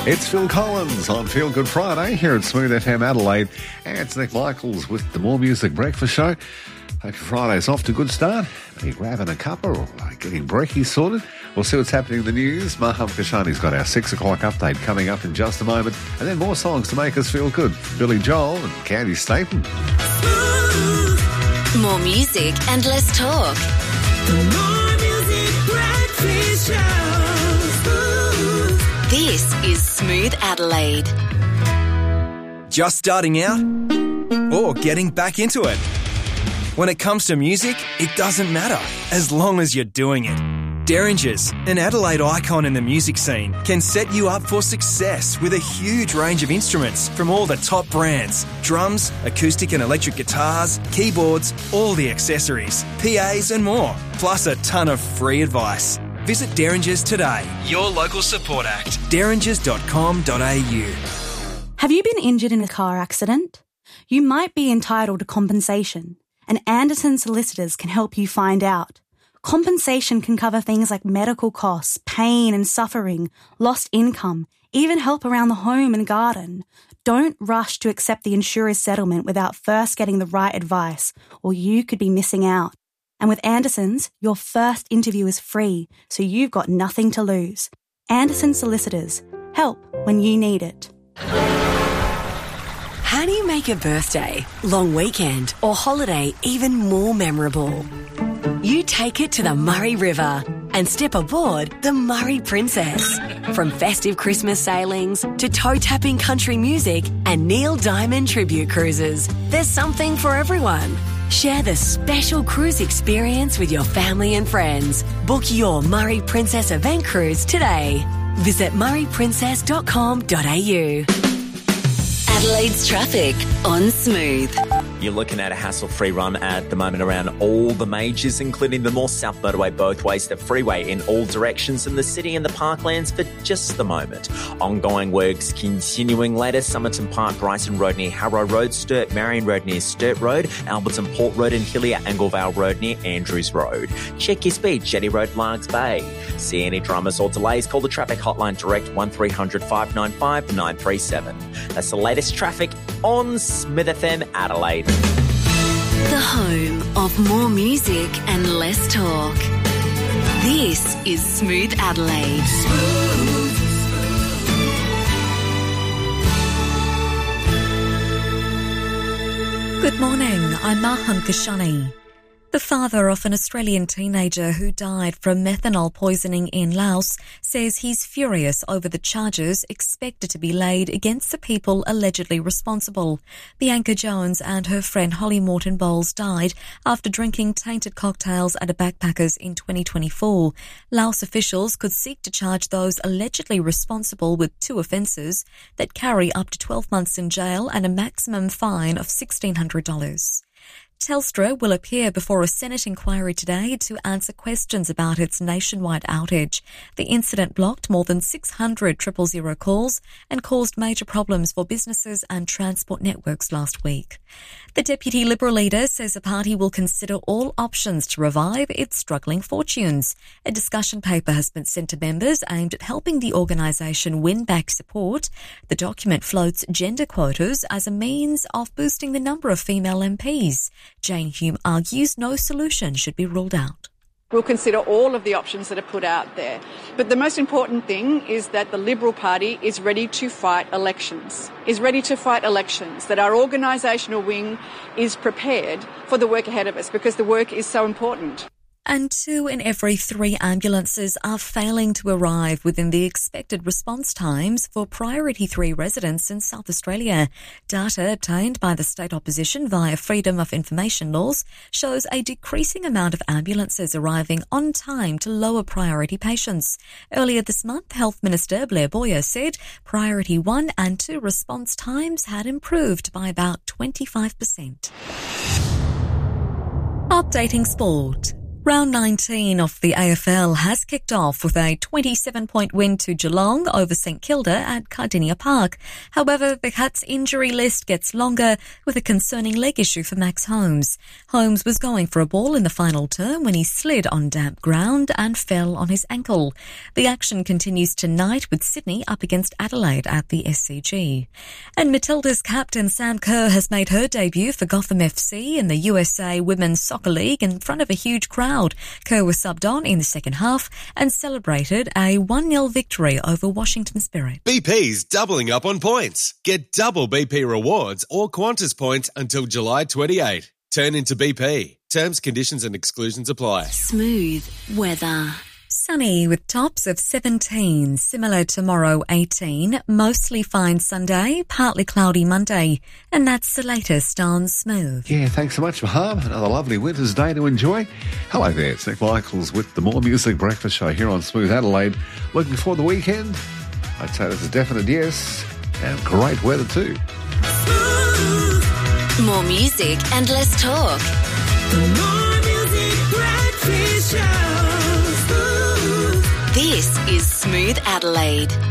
It's Phil Collins on Feel Good Friday here at Smooth FM Adelaide. And it's Nick Michaels with the More Music Breakfast Show. Hope your Friday's off to a good start. Are you grabbing a cuppa or getting brekkie sorted? We'll see what's happening in the news. Maham Kashani's got our 6 o'clock update coming up in just a moment. And then more songs to make us feel good. Billy Joel and Candy Staten. More music and less talk. The More Music Breakfast Show. This is Smooth Adelaide. Just starting out or getting back into it? When it comes to music, it doesn't matter as long as you're doing it. Derringers, an Adelaide icon in the music scene, can set you up for success with a huge range of instruments from all the top brands. Drums, acoustic and electric guitars, keyboards, all the accessories, PAs and more, plus a ton of free advice. Visit Derringers today, your local support act, derringers.com.au. Have you been injured in a car accident? You might be entitled to compensation, and Anderson Solicitors can help you find out. Compensation can cover things like medical costs, pain and suffering, lost income, even help around the home and garden. Don't rush to accept the insurer's settlement without first getting the right advice, or you could be missing out. And with Anderson's, your first interview is free, so you've got nothing to lose. Anderson Solicitors. Help when you need it. How do you make a birthday, long weekend or holiday even more memorable? You take it to the Murray River and step aboard the Murray Princess. From festive Christmas sailings to toe-tapping country music and Neil Diamond tribute cruises, there's something for everyone. Share the special cruise experience with your family and friends. Book your Murray Princess event cruise today. Visit murrayprincess.com.au. Adelaide's traffic on Smooth. You're looking at a hassle-free run at the moment around all the majors, including the north-south motorway both ways, the freeway in all directions, and the city and the parklands for just the moment. Ongoing works continuing later. Somerton Park, Bryson Road near Harrow Road, Sturt Marion Road near Sturt Road, Alberton Port Road and Hillier Anglevale Road near Andrews Road. Check your speed, Jetty Road, Largs Bay. See any dramas or delays, call the traffic hotline direct 1300 595 937. That's the latest traffic on Smith FM Adelaide. The home of more music and less talk. This is Smooth Adelaide. Good morning, I'm Maham Kashani. The father of an Australian teenager who died from methanol poisoning in Laos says he's furious over the charges expected to be laid against the people allegedly responsible. Bianca Jones and her friend Holly Morton Bowles died after drinking tainted cocktails at a backpackers in 2024. Laos officials could seek to charge those allegedly responsible with 2 offences that carry up to 12 months in jail and a maximum fine of $1,600. Telstra will appear before a Senate inquiry today to answer questions about its nationwide outage. The incident blocked more than 600 000 calls and caused major problems for businesses and transport networks last week. The Deputy Liberal leader says the party will consider all options to revive its struggling fortunes. A discussion paper has been sent to members aimed at helping the organisation win back support. The document floats gender quotas as a means of boosting the number of female MPs. Jane Hume argues no solution should be ruled out. We'll consider all of the options that are put out there. But the most important thing is that the Liberal Party is ready to fight elections, that our organisational wing is prepared for the work ahead of us because the work is so important. And 2 in every 3 ambulances are failing to arrive within the expected response times for Priority 3 residents in South Australia. Data obtained by the state opposition via Freedom of Information laws shows a decreasing amount of ambulances arriving on time to lower priority patients. Earlier this month, Health Minister Blair Boyer said Priority 1 and 2 response times had improved by about 25%. Updating sport. Round 19 of the AFL has kicked off with a 27-point win to Geelong over St Kilda at Cardinia Park. However, the Cats' injury list gets longer with a concerning leg issue for Max Holmes. Holmes was going for a ball in the final term when he slid on damp ground and fell on his ankle. The action continues tonight with Sydney up against Adelaide at the SCG. And Matilda's captain Sam Kerr has made her debut for Gotham FC in the USA Women's Soccer League in front of a huge crowd. Kerr was subbed on in the second half and celebrated a 1-0 victory over Washington Spirit. BP's doubling up on points. Get double BP rewards or Qantas points until July 28. Turn into BP. Terms, conditions and exclusions apply. Smooth weather. Sunny with tops of 17, similar tomorrow 18, mostly fine Sunday, partly cloudy Monday, and that's the latest on Smooth. Yeah, thanks so much, Maham. Another lovely winter's day to enjoy. Hello there, it's Nick Michaels with the More Music Breakfast Show here on Smooth Adelaide. Looking for the weekend? I'd say that's a definite yes, and great weather too. More music and less talk. The More Music Breakfast Show. This is Smooth Adelaide.